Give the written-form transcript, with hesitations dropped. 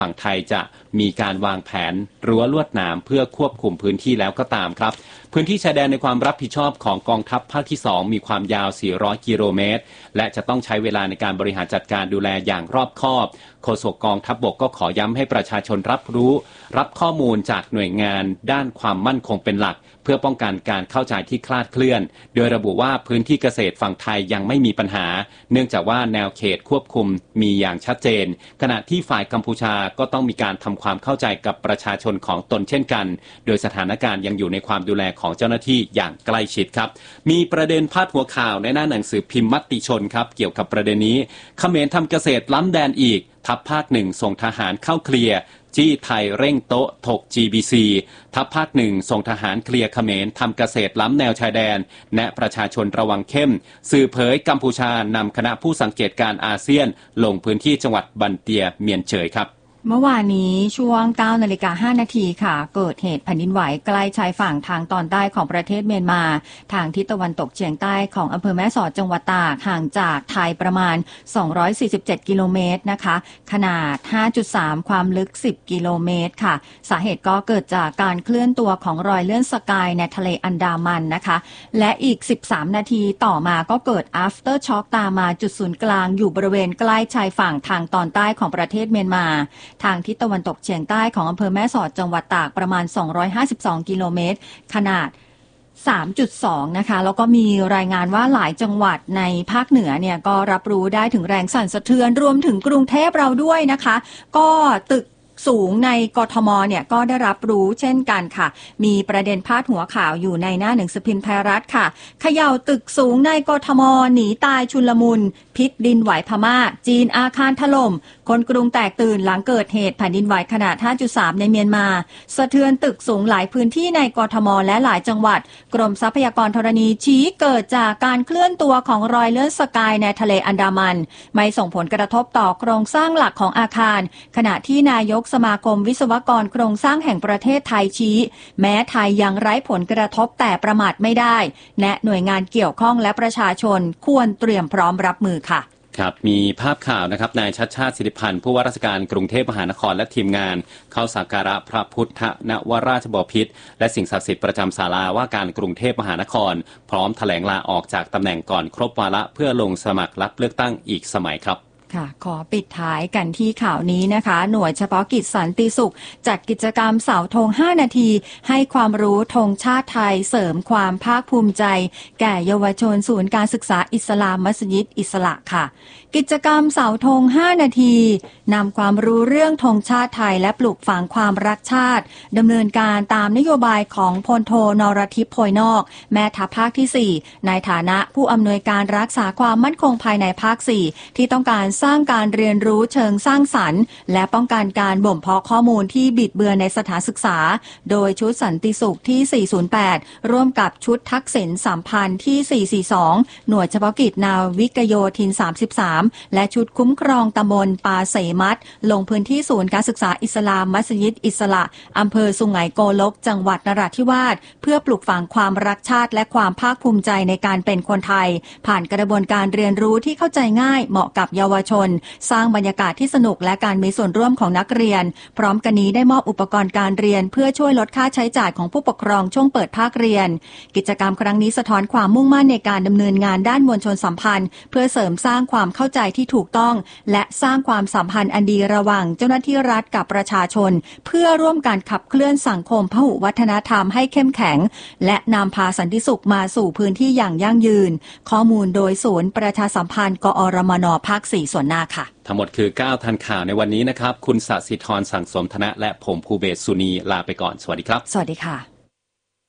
ฝั่งไทยจะมีการวางแผนรั้วลวดหนามเพื่อควบคุมพื้นที่แล้วก็ตามครับพื้นที่ชายแดนในความรับผิดชอบของกองทัพภาคที่2มีความยาว400กิโลเมตรและจะต้องใช้เวลาในการบริหารจัดการดูแลอย่างรอบคอบโฆษกกองทัพบกก็ขอย้ำให้ประชาชนรับข้อมูลจากหน่วยงานด้านความมั่นคงเป็นหลักเพื่อป้องกันการเข้าใจที่คลาดเคลื่อนโดยระบุว่าพื้นที่เกษตรฝั่งไทยยังไม่มีปัญหาเนื่องจากว่าแนวเขตควบคุมมีอย่างชัดเจนขณะที่ฝ่ายกัมพูชาก็ต้องมีการทำความเข้าใจกับประชาชนของตนเช่นกันโดยสถานการณ์ยังอยู่ในความดูแลของเจ้าหน้าที่อย่างใกล้ชิดครับมีประเด็นพาดหัวข่าวในหน้าหนังสือพิมพ์มติชนครับเกี่ยวกับประเด็นนี้เขมรทำเกษตรล้ำแดนอีกทัพภาคหนึ่งส่งทหารเข้าเคลียร์จี้ไทยเร่งโต๊ะถก GBC ทัพภาคหนึ่งส่งทหารเคลียร์เขมรทำเกษตรล้ำแนวชายแดนแนะประชาชนระวังเข้มสื่อเผยกัมพูชานำคณะผู้สังเกตการอาเซียนลงพื้นที่จังหวัดบันเตียเมียนเฉยครับเมื่อวานนี้ช่วง 9:05 น.ค่ะเกิดเหตุแผ่นดินไหวใกล้ชายฝั่งทางตอนใต้ของประเทศเมียนมาทางทิศตะวันตกเฉียงใต้ของอำเภอแม่สอดจังหวัดตากห่างจากไทยประมาณ247กิโลเมตรนะคะขนาด 5.3 ความลึก10กิโลเมตรค่ะสาเหตุก็เกิดจากการเคลื่อนตัวของรอยเลื่อนสกายในทะเลอันดามันนะคะและอีก13นาทีต่อมาก็เกิด after shock ตามมาจุดศูนย์กลางอยู่บริเวณใกล้ชายฝั่งทางตอนใต้ของประเทศเมียนมาทางทิศตะวันตกเฉียงใต้ของอำเภอแม่สอดจังหวัดตากประมาณ252กิโลเมตรขนาด 3.2 นะคะแล้วก็มีรายงานว่าหลายจังหวัดในภาคเหนือเนี่ยก็รับรู้ได้ถึงแรงสั่นสะเทือนรวมถึงกรุงเทพเราด้วยนะคะก็ตึกสูงในกทมเนี่ยก็ได้รับรู้เช่นกันค่ะมีประเด็นพาดหัวข่าวอยู่ในหน้าหนังสือพิมพ์ไทยรัฐค่ะเขย่าตึกสูงในกทมหนีตายชุลมุนพิษดินไหวพม่าจีนอาคารถล่มคนกรุงแตกตื่นหลังเกิดเหตุแผ่นดินไหวขนาด 5.3 ในเมียนมาสะเทือนตึกสูงหลายพื้นที่ในกทมและหลายจังหวัดกรมทรัพยากรธรณีชี้เกิดจากการเคลื่อนตัวของรอยเลื่อนสกายในทะเลอันดามันไม่ส่งผลกระทบต่อโครงสร้างหลักของอาคารขณะที่นายกสมาคมวิศวกรโครงสร้างแห่งประเทศไทยชี้แม้ไทยยังไร้ผลกระทบแต่ประมาทไม่ได้แนะหน่วยงานเกี่ยวข้องและประชาชนควรเตรียมพร้อมรับมือค่ะครับมีภาพข่าวนะครับนายชัชชาติสิริพันธ์ผู้ว่าราชการกรุงเทพมหานครและทีมงานเข้าสักการะพระพุทธนวราชบพิตรและสิ่งศักดิ์สิทธิ์ประจำศาลาว่าการกรุงเทพมหานครพร้อมแถลงลาออกจากตำแหน่งก่อนครบวาระเพื่อลงสมัครรับเลือกตั้งอีกสมัยครับค่ะขอปิดท้ายกันที่ข่าวนี้นะคะหน่วยเฉพาะกิจสันติสุขจัดกิจกรรมเสาธง5นาทีให้ความรู้ธงชาติไทยเสริมความภาคภูมิใจแก่เยาวชนศูนย์การศึกษาอิสลามมัสยิดอิสระค่ะกิจกรรมเสาธง5นาทีนำความรู้เรื่องธงชาติไทยและปลูกฝังความรักชาติดำเนินการตามนโยบายของพลโทนรทิพย์โพยนอกแม่ทัพภาคที่4ในฐานะผู้อำนวยการรักษาความมั่นคงภายในภาค4ที่ต้องการสร้างการเรียนรู้เชิงสร้างสรรค์และป้องกันการบ่มเพาะข้อมูลที่บิดเบือนในสถานศึกษาโดยชุดสันติสุขที่408ร่วมกับชุดทักษิณสัมพันธ์ที่442หน่วยเฉพาะกิจนาวิกโยธิน33และชุดคุ้มครองตำบลปาเสมัดลงพื้นที่ศูนย์การศึกษาอิสลามมัสยิดอิสระอำเภอสุไหงโกลกจังหวัดนราธิวาสเพื่อปลูกฝังความรักชาติและความภาคภูมิใจในการเป็นคนไทยผ่านกระบวนการเรียนรู้ที่เข้าใจง่ายเหมาะกับเยาวชนสร้างบรรยากาศที่สนุกและการมีส่วนร่วมของนักเรียนพร้อมกันนี้ได้มอบอุปกรณ์การเรียนเพื่อช่วยลดค่าใช้จ่ายของผู้ปกครองช่วงเปิดภาคเรียนกิจกรรมครั้งนี้สะท้อนความมุ่งมั่นในการดำเนินงานด้านมวลชนสัมพันธ์เพื่อเสริมสร้างความเข้าใจที่ถูกต้องและสร้างความสัมพันธ์อันดีระหว่างเจ้าหน้าที่รัฐกับประชาชนเพื่อร่วมกันขับเคลื่อนสังคมพหุวัฒนธรรมให้เข้มแข็งและนำพาสันติสุขมาสู่พื้นที่อย่างยั่งยืนข้อมูลโดยศูนย์ประชาสัมพันธ์กอรมน.ภาค4ส่วนหน้าค่ะทั้งหมดคือ9ทันข่าวในวันนี้นะครับคุณศศิธรสังสมธนะและผมภูเบศสุนีลาไปก่อนสวัสดีครับสวัสดีค่ะ